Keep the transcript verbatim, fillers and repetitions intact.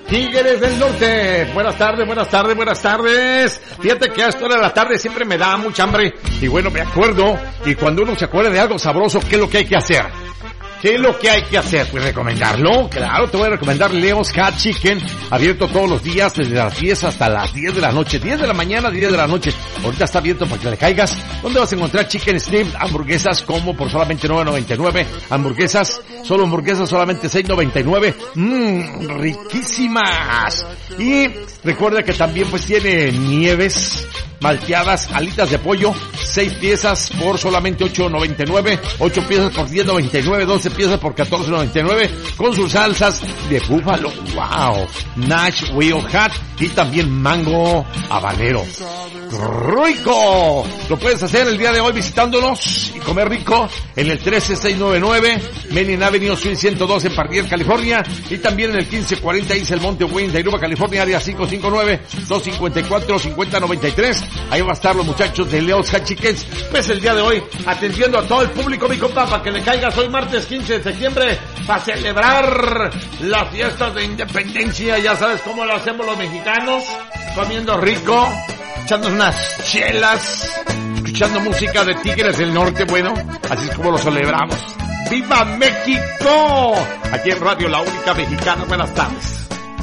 Tigres del Norte. Buenas tardes, buenas tardes, buenas tardes. Fíjate que a esta hora de la tarde siempre me da mucha hambre. Y bueno, me acuerdo. Y cuando uno se acuerda de algo sabroso, ¿qué es lo que hay que hacer? ¿Qué es lo que hay que hacer? Pues recomendarlo. Claro, te voy a recomendar Leo's Hot Chicken, abierto todos los días desde las diez hasta las diez de la noche. diez de la mañana, diez de la noche. Ahorita está abierto para que le caigas. ¿Dónde vas a encontrar chicken steam? Hamburguesas como por solamente nueve noventa y nueve. Hamburguesas, solo hamburguesas solamente seis noventa y nueve. Mmm, riquísimas. Y recuerda que también pues tiene nieves malteadas, alitas de pollo, seis piezas por solamente ocho noventa y nueve, ocho piezas por diez noventa y nueve, doce piezas por catorce noventa y nueve, con sus salsas de búfalo, wow, Nashville Hot y también mango habanero. ¡Rico! Lo puedes hacer el día de hoy visitándonos y comer rico en el trece seiscientos noventa y nueve Main Avenue Suite ciento dos en Pardier, California, y también en el quince cuarenta East El Monte Wayne, Tairuba, California, área cinco cinco nueve, dos cinco cuatro, cinco cero nueve tres. Ahí va a estar los muchachos de Leo's Hot Chicken. Pues el día de hoy, atendiendo a todo el público, mi compa, para que le caigas hoy martes quince de septiembre, para celebrar las fiestas de independencia. Ya sabes cómo lo hacemos los mexicanos, comiendo rico, echando unas chelas, escuchando música de Tigres del Norte. Bueno, así es como lo celebramos. ¡Viva México! Aquí en Radio La Única Mexicana. Buenas tardes.